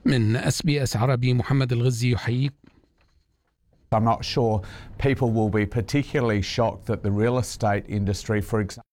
من SBS عربي محمد الغزي يحييك. I'm not sure people will be particularly shocked that the real estate industry, for example,